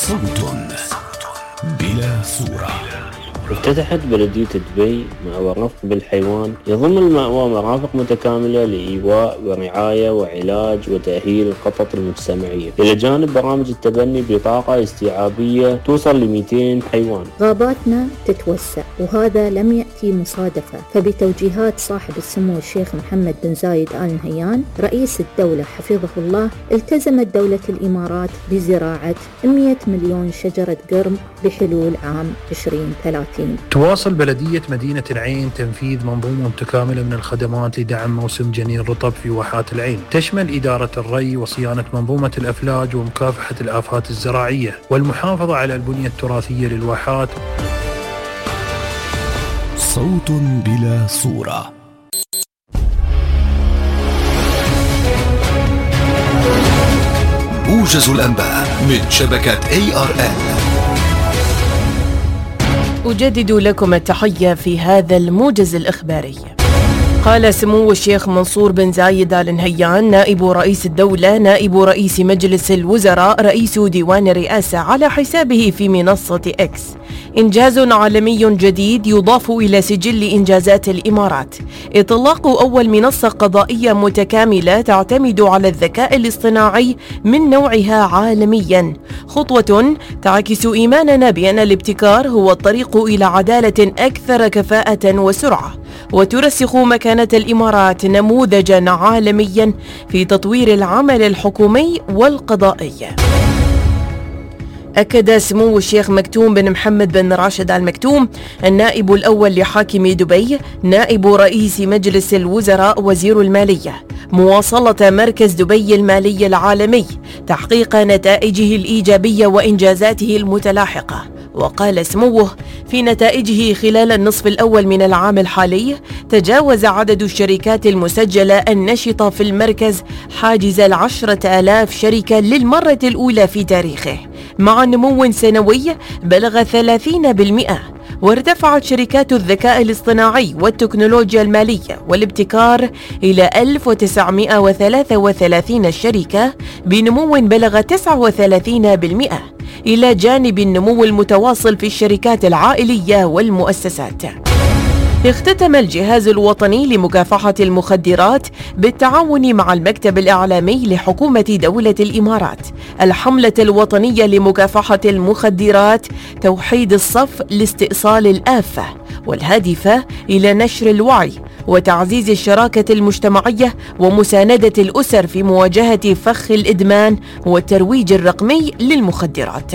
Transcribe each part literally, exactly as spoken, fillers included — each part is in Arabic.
صوت بلا صورة. افتتحت بلدية دبي مأوى رفق بالحيوان يضم المأوى مرافق متكاملة لإيواء ورعاية وعلاج وتأهيل القطط المجتمعية، إلى جانب برامج التبني بطاقة استيعابية توصل ل مئتين حيوان. غاباتنا تتوسع وهذا لم يأتي مصادفة، فبتوجيهات صاحب السمو الشيخ محمد بن زايد آل نهيان رئيس الدولة حفظه الله، التزمت دولة الإمارات بزراعة مئة مليون شجرة قرم بحلول عام عشرين ثلاثين. تواصل بلدية مدينة العين تنفيذ منظومة متكاملة من الخدمات لدعم موسم جنين الرطب في واحات العين، تشمل إدارة الري وصيانة منظومة الأفلاج ومكافحة الآفات الزراعية والمحافظة على البنية التراثية للواحات. صوت بلا صورة. موجز الأنباء من شبكة إيه آر إل. أجدد لكم التحية في هذا الموجز الإخباري. قال سمو الشيخ منصور بن زايد آل نهيان نائب رئيس الدولة نائب رئيس مجلس الوزراء رئيس ديوان الرئاسة على حسابه في منصة إكس: إنجاز عالمي جديد يضاف إلى سجل إنجازات الإمارات، إطلاق أول منصة قضائية متكاملة تعتمد على الذكاء الاصطناعي من نوعها عالميا، خطوة تعكس إيماننا بأن الابتكار هو الطريق إلى عدالة أكثر كفاءة وسرعة، وترسخ مكانة الإمارات نموذجا عالميا في تطوير العمل الحكومي والقضائي. أكد سمو الشيخ مكتوم بن محمد بن راشد آل مكتوم النائب الأول لحاكم دبي نائب رئيس مجلس الوزراء وزير المالية مواصلة مركز دبي المالي العالمي تحقيق نتائجه الإيجابية وإنجازاته المتلاحقة. وقال سموه: في نتائجه خلال النصف الأول من العام الحالي تجاوز عدد الشركات المسجلة النشطة في المركز حاجز العشرة آلاف شركة للمرة الأولى في تاريخه، مع نمو سنوي بلغ ثلاثين بالمئة. وارتفعت شركات الذكاء الاصطناعي والتكنولوجيا المالية والابتكار إلى ألف وتسعمئة وثلاثة وثلاثين شركة بنمو بلغ تسعة وثلاثين بالمئة، إلى جانب النمو المتواصل في الشركات العائلية والمؤسسات. اختتم الجهاز الوطني لمكافحة المخدرات بالتعاون مع المكتب الإعلامي لحكومة دولة الإمارات الحملة الوطنية لمكافحة المخدرات توحيد الصف لاستئصال الآفة، والهادفة إلى نشر الوعي وتعزيز الشراكة المجتمعية ومساندة الأسر في مواجهة فخ الإدمان والترويج الرقمي للمخدرات.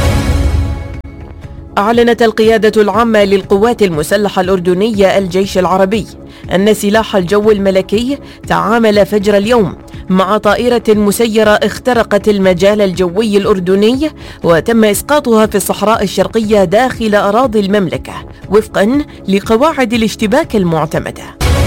أعلنت القيادة العامة للقوات المسلحة الأردنية الجيش العربي أن سلاح الجو الملكي تعامل فجر اليوم مع طائرة مسيرة اخترقت المجال الجوي الأردني وتم إسقاطها في الصحراء الشرقية داخل أراضي المملكة وفقا لقواعد الاشتباك المعتمدة.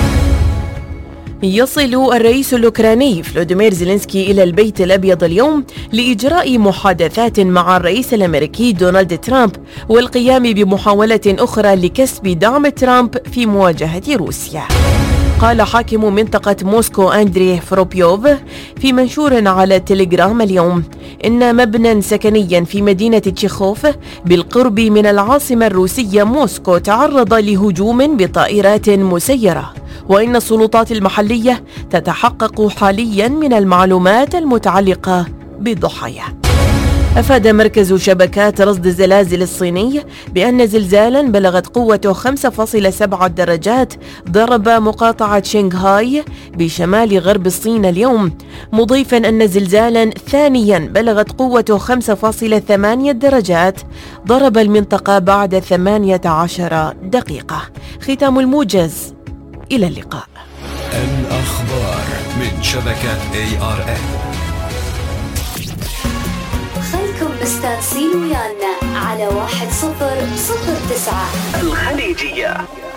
يصل الرئيس الأوكراني فلوديمير زيلينسكي إلى البيت الأبيض اليوم لإجراء محادثات مع الرئيس الأمريكي دونالد ترامب والقيام بمحاولة أخرى لكسب دعم ترامب في مواجهة روسيا. قال حاكم منطقة موسكو أندري فروبيوف في منشور على تليجرام اليوم إن مبنى سكنيا في مدينة تشيخوف بالقرب من العاصمة الروسية موسكو تعرض لهجوم بطائرات مسيرة، وإن السلطات المحلية تتحقق حاليا من المعلومات المتعلقة بالضحايا. أفاد مركز شبكات رصد الزلازل الصيني بأن زلزالا بلغت قوته خمسة فاصلة سبعة درجات ضرب مقاطعة شنغهاي بشمال غرب الصين اليوم، مضيفا أن زلزالا ثانيا بلغت قوته خمسة فاصلة ثمانية درجات ضرب المنطقة بعد ثمانية عشر دقيقة. ختام الموجز، إلى اللقاء. الأخبار من شبكة إيه آر إل. خلكم مستانسين ويانا على واحد صفر صفر تسعة الخليجية.